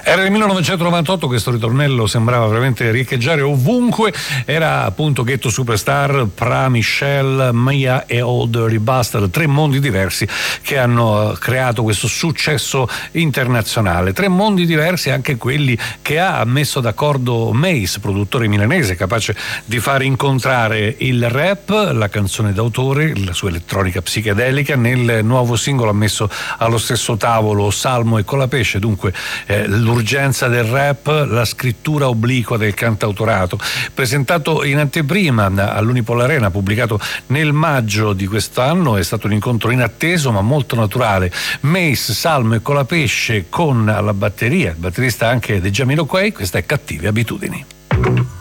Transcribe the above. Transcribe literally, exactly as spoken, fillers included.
Era il millenovecentonovantotto, questo ritornello sembrava veramente riecheggiare ovunque. Era appunto Ghetto Superstar, Pra, Michelle, Mia e All Dirty Bastard, tre mondi diversi che hanno creato questo successo internazionale. Tre mondi diversi, anche quelli che ha messo d'accordo Mace, produttore milanese capace di far incontrare il rap, la canzone d'autore, la sua elettronica psichedelica. Nel nuovo singolo ha messo allo stesso tavolo Salmo e Colapesce, dunque eh, l'urgenza del rap, la scrittura obliqua del cantautorato. Presentato in anteprima all'Unipol Arena, pubblicato nel maggio di quest'anno, è stato un incontro inatteso ma molto naturale. Mace, Salmo e Colapesce con alla batteria il batterista anche dei Jamiroquai. Questa è Cattive Abitudini.